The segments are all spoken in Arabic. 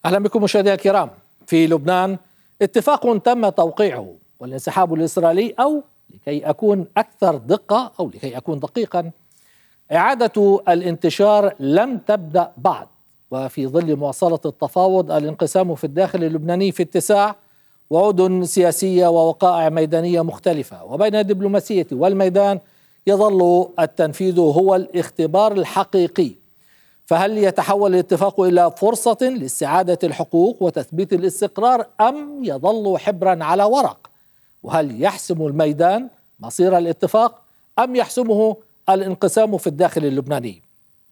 أهلا بكم مشاهدينا الكرام. في لبنان اتفاق تم توقيعه والانسحاب الإسرائيلي، أو لكي أكون أكثر دقة أو لكي أكون دقيقا، إعادة الانتشار لم تبدأ بعد. وفي ظل مواصلة التفاوض، الانقسام في الداخل اللبناني في اتساع، وعود سياسية ووقائع ميدانية مختلفة، وبين الدبلوماسية والميدان يظل التنفيذ هو الاختبار الحقيقي. فهل يتحول الاتفاق إلى فرصة لاستعادة الحقوق وتثبيت الاستقرار، أم يظل حبرا على ورق؟ وهل يحسم الميدان مصير الاتفاق أم يحسمه الانقسام في الداخل اللبناني؟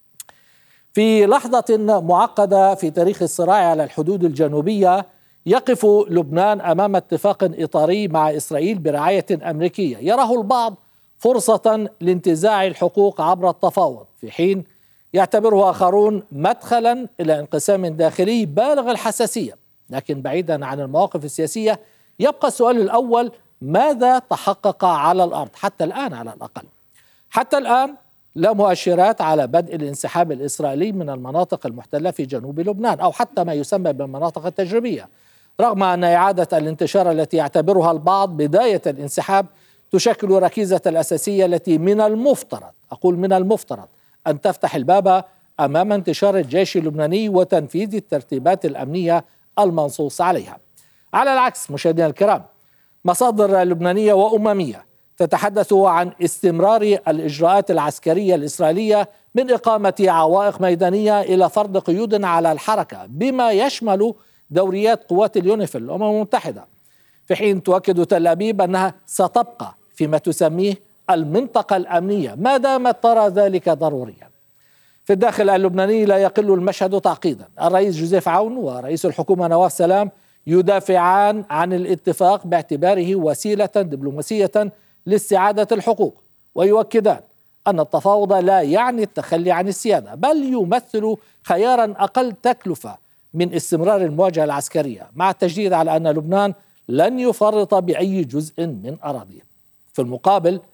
في لحظة معقدة في تاريخ الصراع على الحدود الجنوبية، يقف لبنان أمام اتفاق إطاري مع إسرائيل برعاية أمريكية يراه البعض فرصة لانتزاع الحقوق عبر التفاوض، في حين يعتبره آخرون مدخلا إلى انقسام داخلي بالغ الحساسية. لكن بعيدا عن المواقف السياسية، يبقى السؤال الأول: ماذا تحقق على الأرض حتى الآن؟ على الأقل حتى الآن لا مؤشرات على بدء الانسحاب الإسرائيلي من المناطق المحتلة في جنوب لبنان، أو حتى ما يسمى بالمناطق التجريبية، رغم أن إعادة الانتشار التي يعتبرها البعض بداية الانسحاب تشكل ركيزة الأساسية التي من المفترض أن تفتح الباب أمام انتشار الجيش اللبناني وتنفيذ الترتيبات الأمنية المنصوص عليها. على العكس مشاهدينا الكرام، مصادر لبنانية وأممية تتحدث عن استمرار الإجراءات العسكرية الإسرائيلية، من إقامة عوائق ميدانية إلى فرض قيود على الحركة، بما يشمل دوريات قوات اليونيفيل الأمم المتحدة، في حين تؤكد تل أبيب أنها ستبقى فيما تسميه المنطقة الأمنية ما دامت ترى ذلك ضروريا. في الداخل اللبناني لا يقل المشهد تعقيدا. الرئيس جوزيف عون ورئيس الحكومة نواف سلام يدافعان عن الاتفاق باعتباره وسيلة دبلوماسية لاستعادة الحقوق، ويؤكدان أن التفاوض لا يعني التخلي عن السيادة، بل يمثل خيارا أقل تكلفة من استمرار المواجهة العسكرية، مع التشديد على أن لبنان لن يفرط بأي جزء من أراضيه. في المقابل،